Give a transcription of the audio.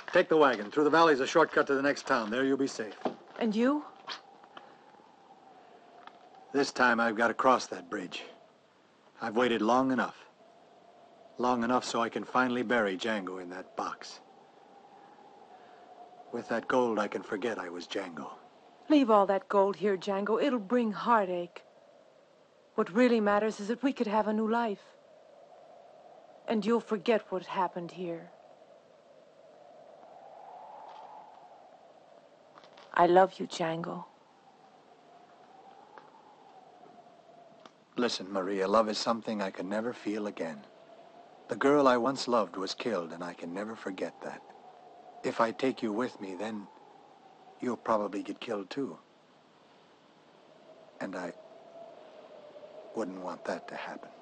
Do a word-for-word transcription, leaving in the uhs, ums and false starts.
Take the wagon. Through the valley's a shortcut to the next town. There you'll be safe. And you? This time I've got to cross that bridge. I've waited long enough. Long enough so I can finally bury Django in that box. With that gold, I can forget I was Django. Leave all that gold here, Django. It'll bring heartache. What really matters is that we could have a new life. And you'll forget what happened here. I love you, Django. Listen, Maria, love is something I can never feel again. The girl I once loved was killed, and I can never forget that. If I take you with me, then you'll probably get killed too. And I wouldn't want that to happen.